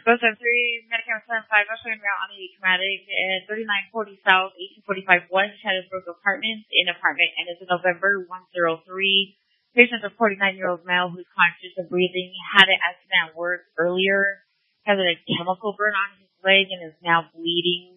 Goes on 3, Medicare 75, Australian Route on the Traumatic, and 3940 South, 1845 West, Hattiesburg Apartments, in apartment, and it's in November 103. Patient, a 49-year-old male who's conscious and breathing, had an accident at work earlier, has a chemical burn on his leg, and is now bleeding.